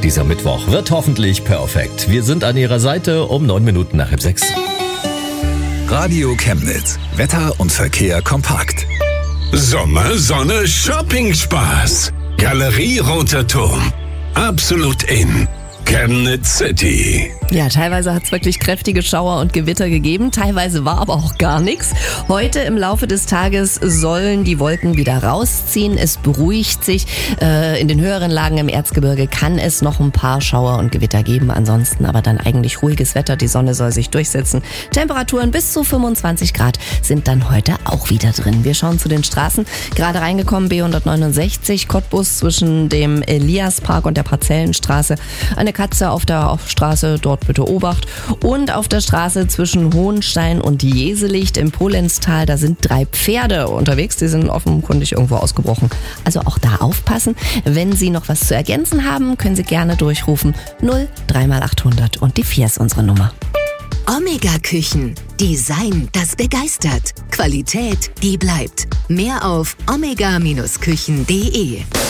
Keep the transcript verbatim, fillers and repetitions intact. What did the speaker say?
Dieser Mittwoch wird hoffentlich perfekt. Wir sind an Ihrer Seite um neun Minuten nach halb sechs. Radio Chemnitz. Wetter und Verkehr kompakt. Sommer, Sonne, Shopping-Spaß. Galerie Roter Turm. Absolut in Chemnitz City. Ja, teilweise hat es wirklich kräftige Schauer und Gewitter gegeben, teilweise war aber auch gar nichts. Heute im Laufe des Tages sollen die Wolken wieder rausziehen, es beruhigt sich. Äh, in den höheren Lagen im Erzgebirge kann es noch ein paar Schauer und Gewitter geben, ansonsten aber dann eigentlich ruhiges Wetter, die Sonne soll sich durchsetzen. Temperaturen bis zu fünfundzwanzig Grad sind dann heute auch wieder drin. Wir schauen zu den Straßen, gerade reingekommen B hundertneunundsechzig, Cottbus zwischen dem Eliaspark und der Parzellenstraße. Eine Katze auf der Straße, dort bitte Obacht. Und auf der Straße zwischen Hohenstein und Jeselicht im Polenztal, da sind drei Pferde unterwegs, die sind offenkundig irgendwo ausgebrochen. Also auch da aufpassen. Wenn Sie noch was zu ergänzen haben, können Sie gerne durchrufen. null drei mal achthundert und die vier ist unsere Nummer. Omega Küchen. Design, das begeistert. Qualität, die bleibt. Mehr auf omega Bindestrich küchen punkt de.